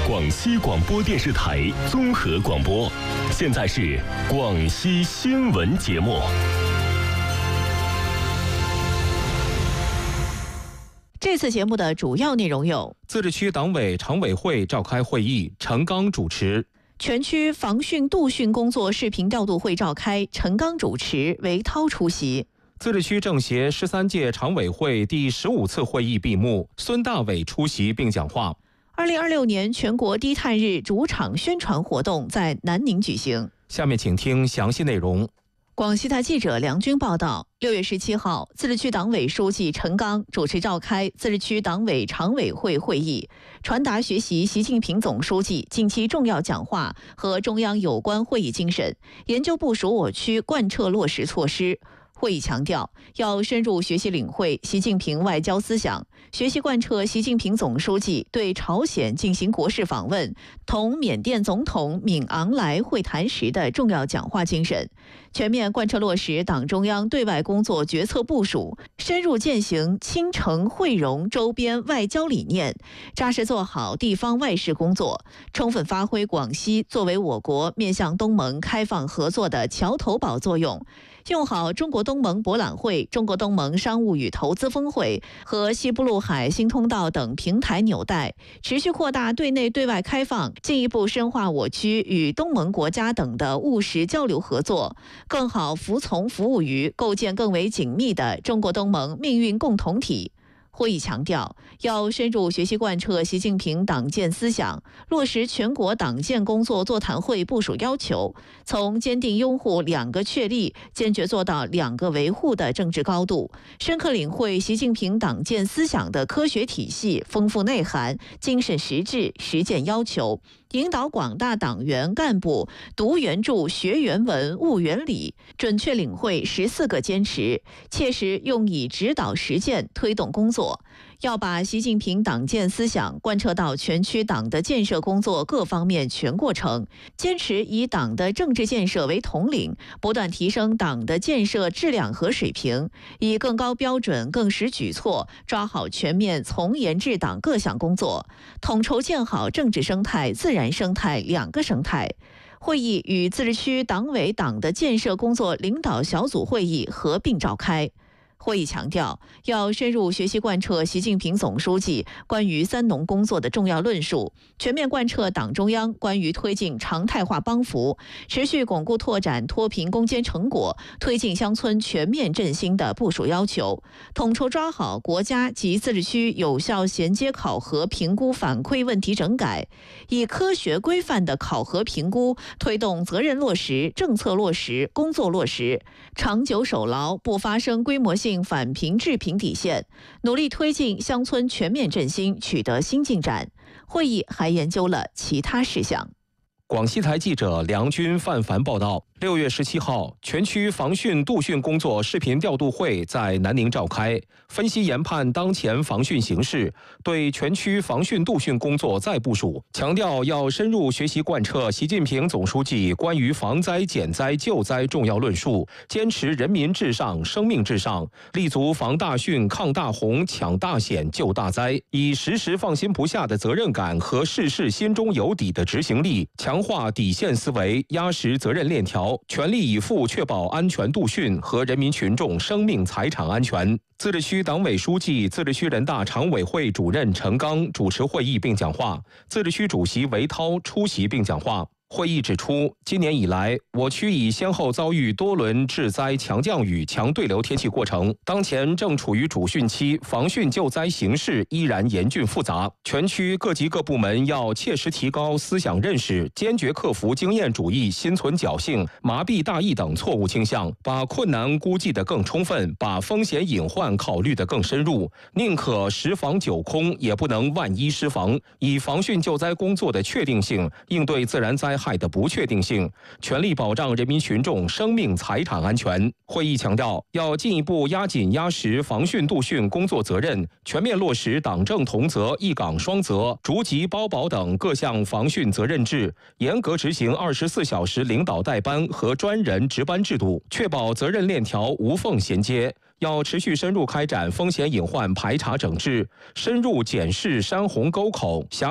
广西广播电视台综合广播。现在是广西新闻节目。 这次节目的主要内容有： 自治区党委常委会召开会议，陈刚主持； 全区防汛杜汛工作视频调度会召开，陈刚主持，韦涛出席。 自治区政协13届常委会第15次会议闭幕，孙大伟出席并讲话。 2026年全国低碳日主场宣传活动在南宁举行。 下面请听详细内容。 广西台记者梁军报道，6月17号，自治区党委书记陈刚主持召开自治区党委常委会会议，传达学习习近平总书记近期重要讲话和中央有关会议精神，研究部署我区贯彻落实措施。会议强调，要深入学习领会习近平外交思想，学习贯彻习近平总书记对朝鲜进行国事访问、同缅甸总统敏昂莱会谈时的重要讲话精神，全面贯彻落实党中央对外工作决策部署，深入践行亲诚惠容周边外交理念，扎实做好地方外事工作，充分发挥广西作为我国面向东盟开放合作的桥头堡作用，用好中国东盟博览会、中国东盟商务与投资峰会和西部陆海新通道等平台纽带，持续扩大对内对外开放，进一步深化我区与东盟国家等的务实交流合作，更好服从服务于构建更为紧密的中国东盟命运共同体。会议强调，要深入学习贯彻习近平党建思想，落实全国党建工作座谈会部署要求，从坚定拥护两个确立，坚决做到两个维护的政治高度，深刻领会习近平党建思想的科学体系、丰富内涵、精神实质、实践要求，引导广大党员干部读原著、学原文、悟原理，准确领会14个坚持，切实用以指导实践推动工作。要把习近平党建思想贯彻到全区党的建设工作各方面全过程，坚持以党的政治建设为统领，不断提升党的建设质量和水平，以更高标准、更实举措，抓好全面从严治党各项工作，统筹建好政治生态、自然生态两个生态。会议与自治区党委党的建设工作领导小组会议合并召开。会议强调，要深入学习贯彻习近平总书记关于三农工作的重要论述，全面贯彻党中央关于推进常态化帮扶、持续巩固拓展脱贫攻坚成果、推进乡村全面振兴的部署要求，统筹抓好国家及自治区有效衔接考核评估反馈问题整改，以科学规范的考核评估推动责任落实、政策落实、工作落实，长久守牢不发生规模性反贫致贫底线，努力推进乡村全面振兴取得新进展。会议还研究了其他事项。 广西台记者梁军、范凡报道，6月17号，全区防汛杜汛工作视频调度会在南宁召开，分析研判当前防汛形势，对全区防汛杜汛工作再部署，强调要深入学习贯彻习近平总书记关于防灾减灾救灾重要论述，坚持人民至上、生命至上，立足防大汛、抗大洪、抢大险、救大灾，以时时放心不下的责任感和事事心中有底的执行力，强化底线思维，压实责任链条，全力以赴确保安全杜汛和人民群众生命财产安全。自治区党委书记、自治区人大常委会主任陈刚主持会议并讲话，自治区主席韦涛出席并讲话。会议指出，今年以来，我区已先后遭遇多轮致灾强降雨、强对流天气过程，当前正处于主汛期，防汛救灾形势依然严峻复杂。全区各级各部门要切实提高思想认识，坚决克服经验主义、心存侥幸、麻痹大意等错误倾向，把困难估计得更充分，把风险隐患考虑得更深入，宁可10防9空，也不能万一失防，以防汛救灾工作的确定性应对自然灾害的不确定性，全力保障人民群众生命财产安全。会议强调，要进一步压紧压实防汛杜汛工作责任，全面落实党政同责、一岗双责、逐级包保等各项防汛责任制，严格执行24小时领导代班和专人值班制度，确保责任链条无缝衔接。要持续深入开展风险隐患排查整治，深入检视山洪沟口、